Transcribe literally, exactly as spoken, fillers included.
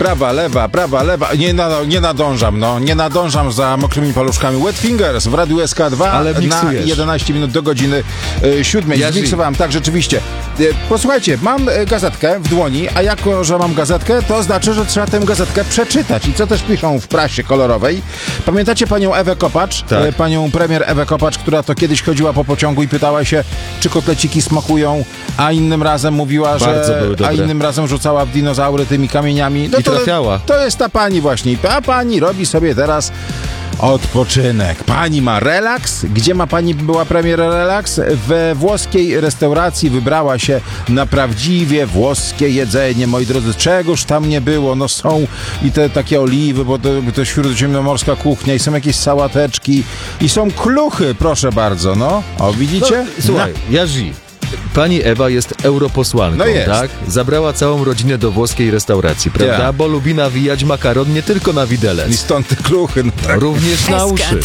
prawa, lewa, prawa, lewa. Nie, na, nie nadążam, no. Nie nadążam za mokrymi paluszkami. Wet Fingers w Radiu S K dwa Ale na jedenaście minut do godziny y, siódmej. Ja Zmiksowałem, tak, rzeczywiście. Y, posłuchajcie, mam y, gazetkę w dłoni, a jako, że mam gazetkę, to znaczy, że trzeba tę gazetkę przeczytać. I co też piszą w prasie kolorowej. Pamiętacie panią Ewę Kopacz? Tak. Y, panią premier Ewę Kopacz, która to kiedyś chodziła po pociągu i pytała się, czy kotleciki smakują, a innym razem mówiła, Bardzo że... były dobre. A innym razem rzucała w dinozaury tymi kamieniami. No I to, trafiała. To jest ta pani właśnie. A pani robi sobie teraz odpoczynek. Pani ma relaks. Gdzie ma pani, była premier relaks? We włoskiej restauracji wybrała się na prawdziwie włoskie jedzenie. Moi drodzy, czegoż tam nie było? No są i te takie oliwy, bo to, to śródziemnomorska kuchnia i są jakieś sałateczki i są kluchy, proszę bardzo, no. O, widzicie? No, słuchaj, Jarzy. Pani Ewa jest europosłanką, No jest. tak? Zabrała całą rodzinę do włoskiej restauracji, prawda? Ja. Bo lubi nawijać makaron nie tylko na widelec, I stąd te kluchy. No tak. również na uszy.